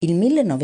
Il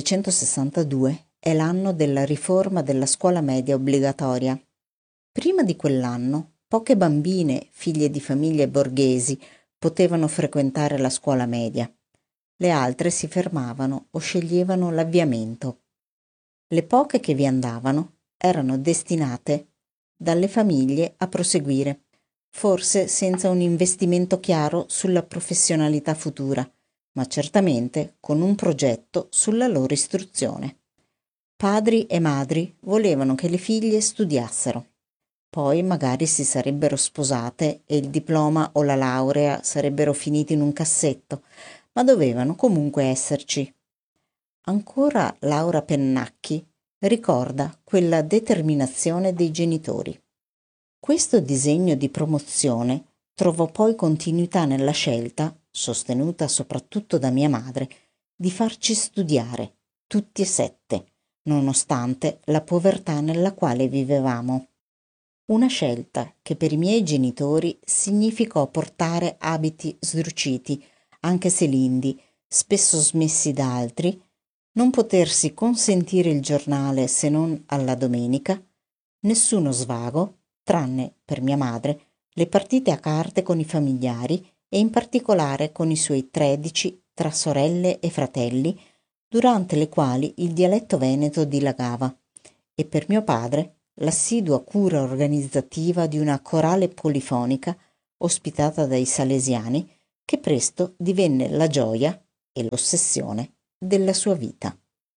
1962 è l'anno della riforma della scuola media obbligatoria. Prima di quell'anno, poche bambine, figlie di famiglie borghesi, potevano frequentare la scuola media. Le altre si fermavano o sceglievano l'avviamento. Le poche che vi andavano erano destinate dalle famiglie a proseguire, forse senza un investimento chiaro sulla professionalità futura, ma certamente con un progetto sulla loro istruzione. Padri e madri volevano che le figlie studiassero. Poi magari si sarebbero sposate e il diploma o la laurea sarebbero finiti in un cassetto, ma dovevano comunque esserci. Ancora Laura Pennacchi ricorda quella determinazione dei genitori. Questo disegno di promozione trovò poi continuità nella scelta, sostenuta soprattutto da mia madre, di farci studiare, tutti e 7, nonostante la povertà nella quale vivevamo. Una scelta che per i miei genitori significò portare abiti sdruciti, anche se lindi, spesso smessi da altri, non potersi consentire il giornale se non alla domenica, nessuno svago, tranne, per mia madre, le partite a carte con i familiari e in particolare con i suoi 13 tra sorelle e fratelli, durante le quali il dialetto veneto dilagava, e per mio padre l'assidua cura organizzativa di una corale polifonica ospitata dai salesiani che presto divenne la gioia e l'ossessione della sua vita.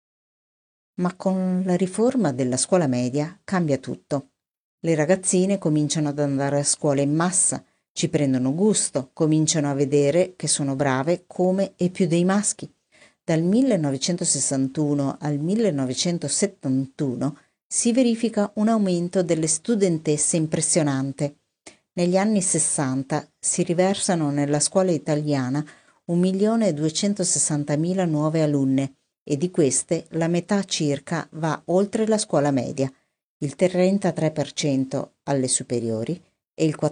Ma con la riforma della scuola media cambia tutto. Le ragazzine cominciano ad andare a scuola in massa, ci prendono gusto, cominciano a vedere che sono brave come e più dei maschi. Dal 1961 al 1971 si verifica un aumento delle studentesse impressionante. Negli anni 60 si riversano nella scuola italiana 1.260.000 nuove alunne e di queste la metà circa va oltre la scuola media, il 33% alle superiori e il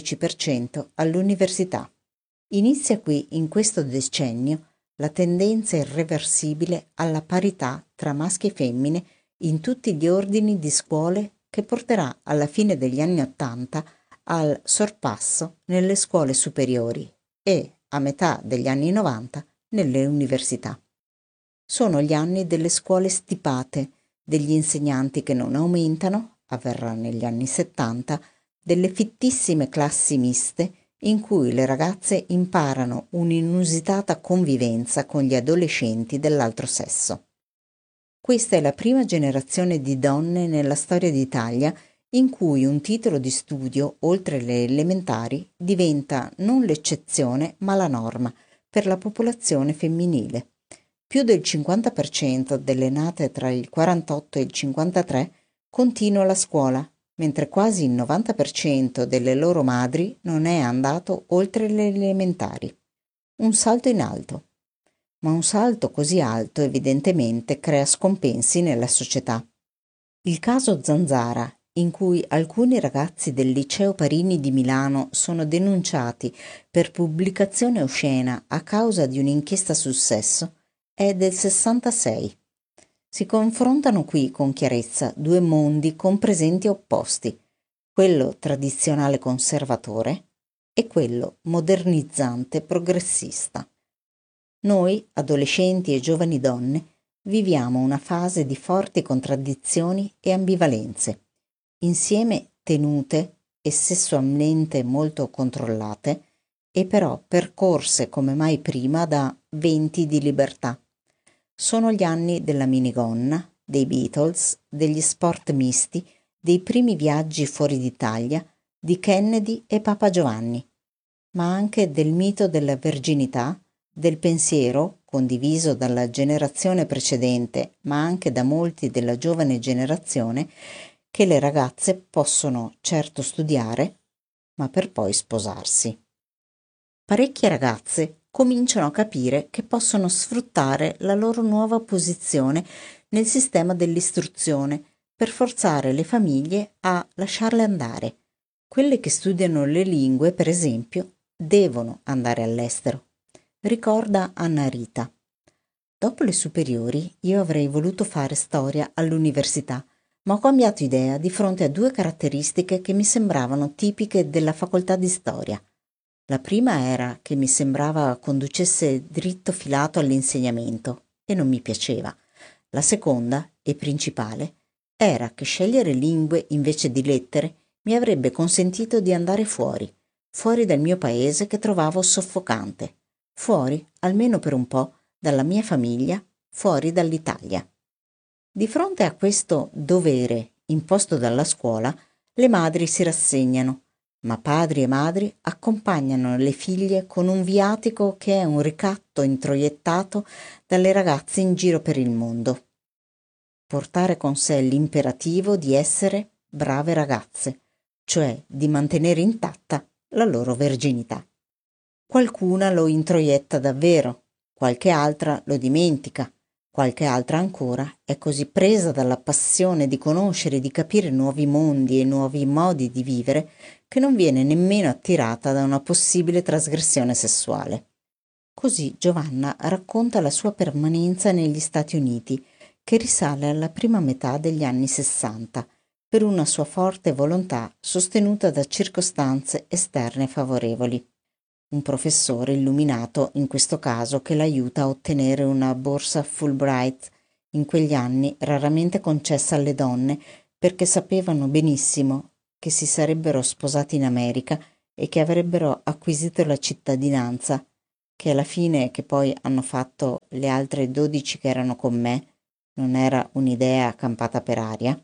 14% all'università. Inizia qui, in questo decennio, la tendenza irreversibile alla parità tra maschi e femmine in tutti gli ordini di scuole che porterà alla fine degli anni '80 al sorpasso nelle scuole superiori e, a metà degli anni '90, nelle università. Sono gli anni delle scuole stipate, degli insegnanti che non aumentano, avverrà negli anni '70, delle fittissime classi miste in cui le ragazze imparano un'inusitata convivenza con gli adolescenti dell'altro sesso. Questa è la prima generazione di donne nella storia d'Italia in cui un titolo di studio, oltre le elementari, diventa non l'eccezione ma la norma per la popolazione femminile. Più del 50% delle nate tra il 48 e il 53 continua la scuola, mentre quasi il 90% delle loro madri non è andato oltre le elementari. Un salto in alto. Ma un salto così alto evidentemente crea scompensi nella società. Il caso Zanzara, in cui alcuni ragazzi del Liceo Parini di Milano sono denunciati per pubblicazione oscena a causa di un'inchiesta sul sesso, è del 66. Si confrontano qui con chiarezza due mondi con presenti opposti, quello tradizionale conservatore e quello modernizzante progressista. Noi, adolescenti e giovani donne, viviamo una fase di forti contraddizioni e ambivalenze, insieme tenute e sessualmente molto controllate, e però percorse come mai prima da venti di libertà. Sono gli anni della minigonna, dei Beatles, degli sport misti, dei primi viaggi fuori d'Italia, di Kennedy e Papa Giovanni, ma anche del mito della verginità, del pensiero, condiviso dalla generazione precedente, ma anche da molti della giovane generazione, che le ragazze possono certo studiare, ma per poi sposarsi. Parecchie ragazze cominciano a capire che possono sfruttare la loro nuova posizione nel sistema dell'istruzione per forzare le famiglie a lasciarle andare. Quelle che studiano le lingue, per esempio, devono andare all'estero. Ricorda Anna Rita. Dopo le superiori io avrei voluto fare storia all'università, ma ho cambiato idea di fronte a due caratteristiche che mi sembravano tipiche della facoltà di storia. La prima era che mi sembrava conducesse dritto filato all'insegnamento e non mi piaceva. La seconda, e principale, era che scegliere lingue invece di lettere mi avrebbe consentito di andare fuori dal mio paese che trovavo soffocante, fuori, almeno per un po', dalla mia famiglia, fuori dall'Italia. Di fronte a questo dovere imposto dalla scuola, le madri si rassegnano, ma padri e madri accompagnano le figlie con un viatico che è un ricatto introiettato dalle ragazze in giro per il mondo. Portare con sé l'imperativo di essere brave ragazze, cioè di mantenere intatta la loro verginità. Qualcuna lo introietta davvero, qualche altra lo dimentica, qualche altra ancora è così presa dalla passione di conoscere e di capire nuovi mondi e nuovi modi di vivere che non viene nemmeno attirata da una possibile trasgressione sessuale. Così Giovanna racconta la sua permanenza negli Stati Uniti, che risale alla prima metà degli anni '60, per una sua forte volontà sostenuta da circostanze esterne favorevoli. Un professore illuminato, in questo caso, che l'aiuta a ottenere una borsa Fulbright, in quegli anni raramente concessa alle donne, perché sapevano benissimo che si sarebbero sposati in America e che avrebbero acquisito la cittadinanza, che alla fine che poi hanno fatto le altre 12 che erano con me, non era un'idea campata per aria?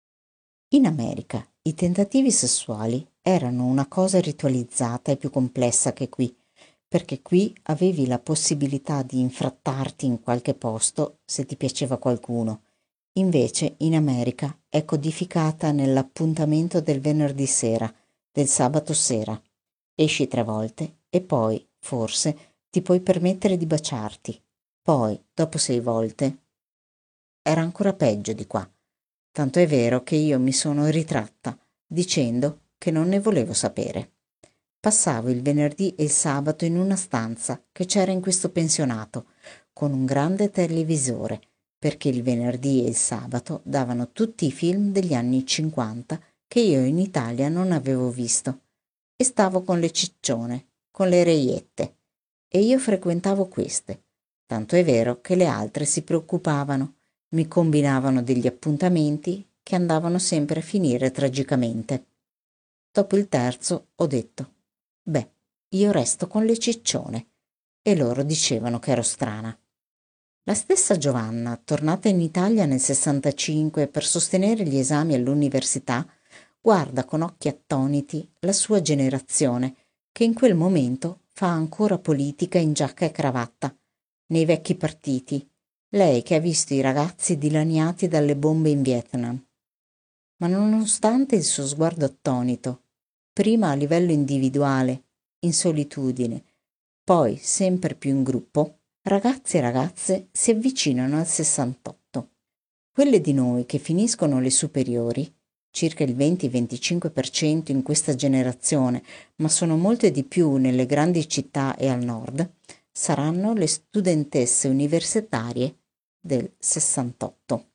In America i tentativi sessuali erano una cosa ritualizzata e più complessa che qui, perché qui avevi la possibilità di infrattarti in qualche posto se ti piaceva qualcuno. Invece in America è codificata nell'appuntamento del venerdì sera, del sabato sera. Esci 3 volte e poi, forse, ti puoi permettere di baciarti. Poi, dopo 6 volte, era ancora peggio di qua. Tanto è vero che io mi sono ritratta, dicendo che non ne volevo sapere. Passavo il venerdì e il sabato in una stanza che c'era in questo pensionato, con un grande televisore, perché il venerdì e il sabato davano tutti i film degli anni '50 che io in Italia non avevo visto. E stavo con le ciccione, con le reiette, e io frequentavo queste. Tanto è vero che le altre si preoccupavano, mi combinavano degli appuntamenti che andavano sempre a finire tragicamente. Dopo il terzo ho detto: beh, io resto con le ciccione, e loro dicevano che ero strana. La stessa Giovanna, tornata in Italia nel '65 per sostenere gli esami all'università, guarda con occhi attoniti la sua generazione, che in quel momento fa ancora politica in giacca e cravatta, nei vecchi partiti, lei che ha visto i ragazzi dilaniati dalle bombe in Vietnam. Ma nonostante il suo sguardo attonito, prima a livello individuale, in solitudine, poi sempre più in gruppo, ragazzi e ragazze si avvicinano al '68. Quelle di noi che finiscono le superiori, circa il 20-25% in questa generazione, ma sono molte di più nelle grandi città e al nord, saranno le studentesse universitarie del '68.